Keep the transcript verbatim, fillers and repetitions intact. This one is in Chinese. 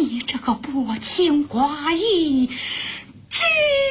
你这个薄情寡义之